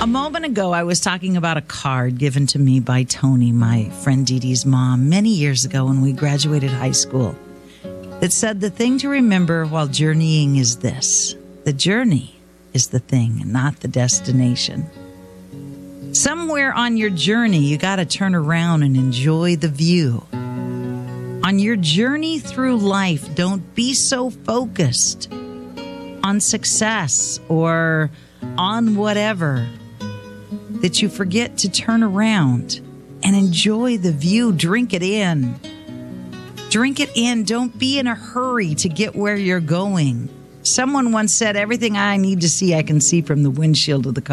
A moment ago, I was talking about a card given to me by Tony, my friend Dee Dee's mom, many years ago when we graduated high school. It said, the thing to remember while journeying is this. The journey is the thing, not the destination. Somewhere on your journey, you got to turn around and enjoy the view. On your journey through life, don't be so focused on success or on whatever that you forget to turn around and enjoy the view. Drink it in. Drink it in. Don't be in a hurry to get where you're going. Someone once said, everything I need to see, I can see from the windshield of the car.